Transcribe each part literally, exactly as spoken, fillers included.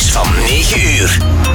van negen uur.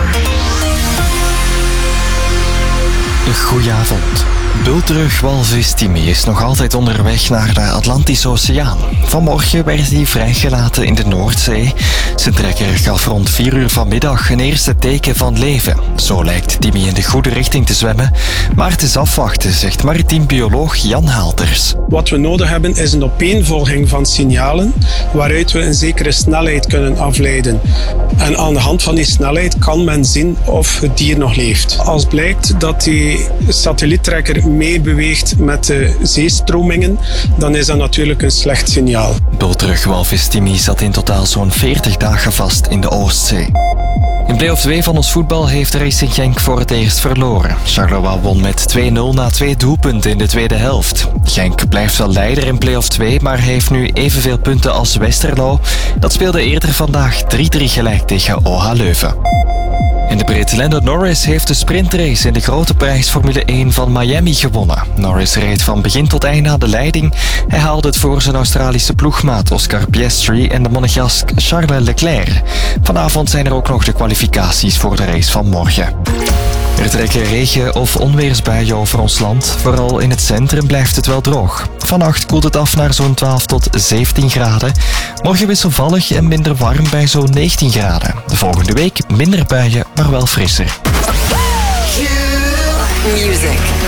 Goedenavond. Bultrug-walvis Timmy is nog altijd onderweg naar de Atlantische Oceaan. Vanmorgen werd hij vrijgelaten in de Noordzee. Zijn trekker gaf rond vier uur vanmiddag een eerste teken van leven. Zo lijkt Timmy in de goede richting te zwemmen. Maar het is afwachten, zegt maritiem bioloog Jan Halters. Wat we nodig hebben is een opeenvolging van signalen waaruit we een zekere snelheid kunnen afleiden. En aan de hand van die snelheid kan men zien of het dier nog leeft. Als blijkt dat die satelliettrekker meebeweegt met de zeestromingen, dan is dat natuurlijk een slecht signaal. Bultrug-walvis Timmy zat in totaal zo'n veertig dagen vast in de Oostzee. In play-off twee van ons voetbal heeft Racing Genk voor het eerst verloren. Charleroi won met twee nul na twee doelpunten in de tweede helft. Genk blijft wel leider in play-off twee, maar heeft nu evenveel punten als Westerlo. Dat speelde eerder vandaag drie drie gelijk tegen O H Leuven. En de Brit Lando Norris heeft de sprintrace in de grote prijs Formule één van Miami gewonnen. Norris reed van begin tot einde aan de leiding. Hij haalde het voor zijn Australische ploegmaat Oscar Piastri en de Monegask Charles Leclerc. Vanavond zijn er ook nog de kwalificaties voor de race van morgen. Er trekken regen- of onweersbuien over ons land. Vooral in het centrum blijft het wel droog. Vannacht koelt het af naar zo'n twaalf tot zeventien graden. Morgen wisselvallig en minder warm bij zo'n negentien graden. De volgende week minder buien, maar wel frisser. Music.